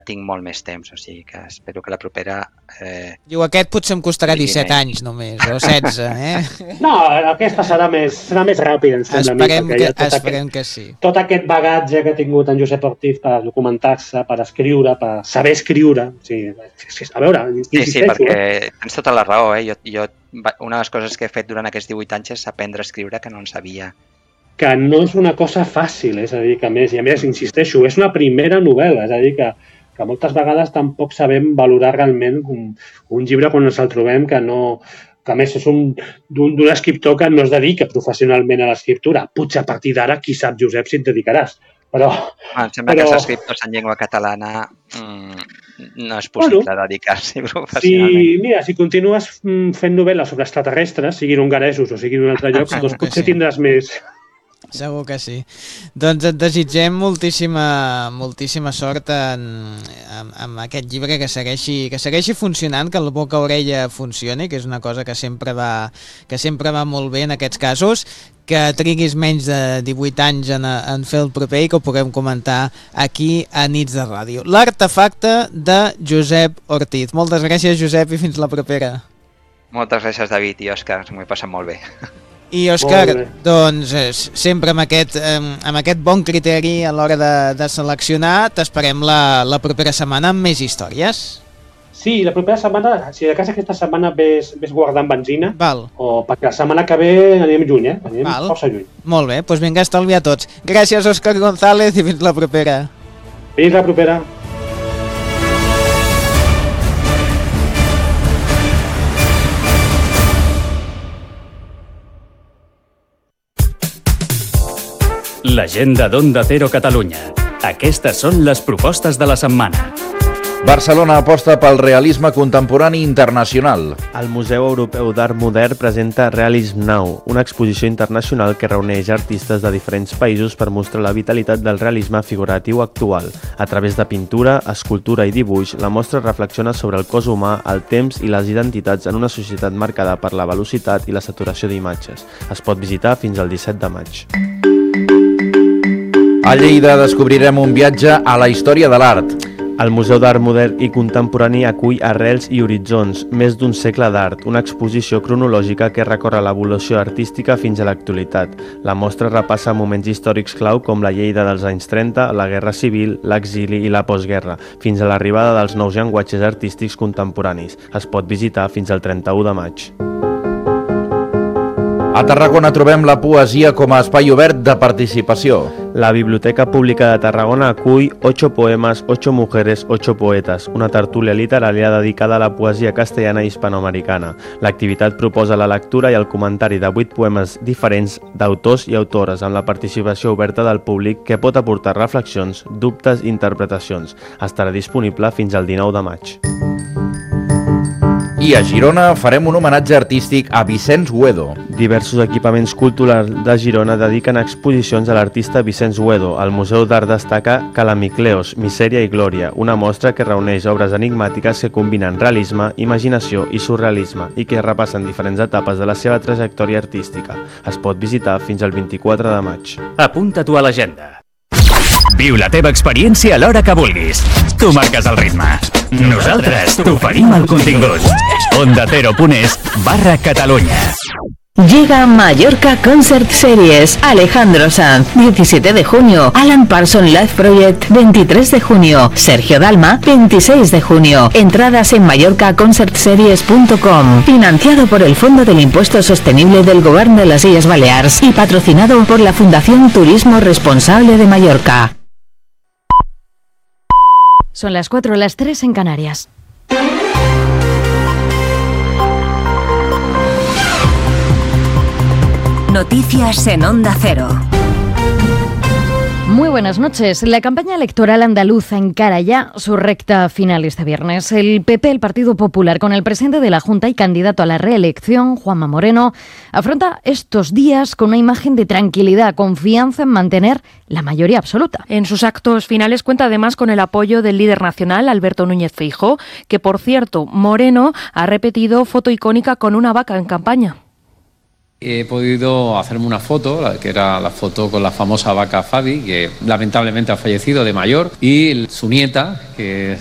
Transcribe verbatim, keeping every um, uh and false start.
tinc molt més temps, o sigui que espero que la propera... Eh... Diu, aquest potser em costarà disset anys només, o setze, eh? No, aquesta serà més, serà més ràpida, em sembla. Esperem, mi, que, tot esperem aquest, que sí. Tot aquest bagatge que ha tingut en Josep Ortiz per documentar-se, per escriure, per saber escriure. O sigui, a veure, sí, sí, perquè eh? tens tota la raó, eh? Jo, jo, una de les coses que he fet durant aquests divuit anys és aprendre a escriure que no en sabia. Que no és una cosa fàcil, és a dir, que a més, i a més, insisteixo, és una primera novel·la, és a dir, que que moltes vegades tampoc sabem valorar realment un, un llibre quan ens el trobem que no... que a més és un, d'un, d'un escriptor que no es dedica professionalment a l'escriptura. Potser a partir d'ara, qui sap, Josep, si et dedicaràs. Però... Ah, em sembla però... que els escriptors en llengua catalana mmm, no és possible bueno, dedicar-s'hi professionalment. Si, mira, si continues fent novel·les sobre extraterrestres, siguin hongaresos o siguin d'un altre lloc, doncs potser sí. tindràs més... Segur que sí. Doncs et desitgem moltíssima, moltíssima sort en, en, en aquest llibre, que segueixi, que segueixi funcionant, que el boca-orella funcioni, que és una cosa que sempre va, que sempre va molt bé en aquests casos, que triguis menys de divuit anys en, en fer el proper i que ho puguem comentar aquí a Nits de Ràdio. L'Artefacte de Josep Ortiz. Moltes gràcies, Josep, i fins la propera. Moltes gràcies, David i Òscar, m'ho he passat molt bé. I Òscar, doncs sempre amb aquest, amb aquest bon criteri a l'hora de, de seleccionar, t'esperem la, la propera setmana amb més històries. Sí, la propera setmana, si de cas aquesta setmana ves, ves guardant benzina, Val. O perquè la setmana que ve anem lluny, eh? Anem Val. força lluny. Molt bé, doncs vinga, estalvia a tots. Gràcies, Òscar González, i fins la propera. Fins la propera. L'agenda d'Onda Cero Catalunya. Aquestes són les propostes de la setmana. Barcelona aposta pel realisme contemporani internacional. El Museu Europeu d'Art Modern presenta Realism Now, una exposició internacional que reuneix artistes de diferents països per mostrar la vitalitat del realisme figuratiu actual. A través de pintura, escultura i dibuix, la mostra reflexiona sobre el cos humà, el temps i les identitats en una societat marcada per la velocitat i la saturació d'imatges. Es pot visitar fins al disset de maig. A Lleida descobrirem un viatge a la història de l'art. El Museu d'Art Modern i Contemporani acull Arrels i Horitzons, més d'un segle d'art, una exposició cronològica que recorre l'evolució artística fins a l'actualitat. La mostra repassa moments històrics clau com la Lleida dels anys trenta, la Guerra Civil, l'exili i la postguerra, fins a l'arribada dels nous llenguatges artístics contemporanis. Es pot visitar fins al trenta-u de maig. A Tarragona trobem la poesia com a espai obert de participació. La Biblioteca Pública de Tarragona acull Ocho poemas, ocho mujeres, ocho poetas, una tertúlia literària dedicada a la poesia castellana i hispanoamericana. L'activitat proposa la lectura i el comentari de vuit poemes diferents d'autors i autores, amb la participació oberta del públic que pot aportar reflexions, dubtes i interpretacions. Estarà disponible fins al dinou de maig. I a Girona farem un homenatge artístic a Vicenç Güedo. Diversos equipaments culturals de Girona dediquen exposicions a l'artista Vicenç Güedo. El Museu d'Art destaca Calamicleos, Misèria i Glòria, una mostra que reuneix obres enigmàtiques que combinen realisme, imaginació i surrealisme i que repassen diferents etapes de la seva trajectòria artística. Es pot visitar fins al vint-i-quatre de maig. Apunta-t'ho a l'agenda. Viu la teva experiència a l'hora que vulguis. Tu marques el ritme. Nosaltres t'oferim el contingut. Onda Cero punt es barra Catalunya. Llega Mallorca Concert Series. Alejandro Sanz, diecisiete de junio. Alan Parsons Live Project, veintitrés de junio. Sergio Dalma, veintiséis de junio. Entradas en mallorca concert series punto com. Financiado por el Fondo del Impuesto Sostenible del Gobierno de las Illes Balears y patrocinado por la Fundación Turismo Responsable de Mallorca. Son las cuatro, las tres en Canarias. Noticias en Onda Cero. Muy buenas noches. La campaña electoral andaluza encara ya su recta final este viernes. El P P, el Partido Popular, con el presidente de la Junta y candidato a la reelección, Juanma Moreno, afronta estos días con una imagen de tranquilidad, confianza en mantener la mayoría absoluta. En sus actos finales cuenta además con el apoyo del líder nacional, Alberto Núñez Feijóo, que por cierto, Moreno ha repetido foto icónica con una vaca en campaña. He podido hacerme una foto, que era la foto con la famosa vaca Fabi, que lamentablemente ha fallecido de mayor, y su nieta, que